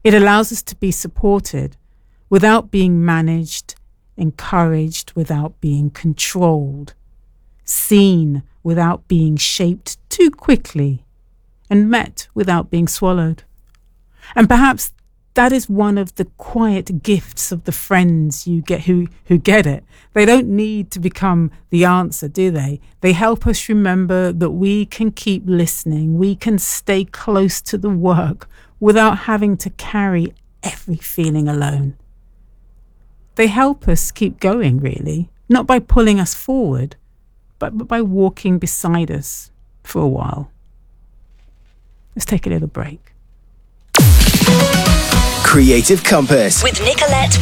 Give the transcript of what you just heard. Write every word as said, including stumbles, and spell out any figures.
It allows us to be supported without being managed, encouraged without being controlled, seen without being shaped too quickly, and met without being swallowed. And perhaps that is one of the quiet gifts of the friends you get who, who get it. They don't need to become the answer, do they? They help us remember that we can keep listening. We can stay close to the work without having to carry every feeling alone. They help us keep going, really, not by pulling us forward, but, but by walking beside us for a while. Let's take a little break. Creative Compass with Nicolette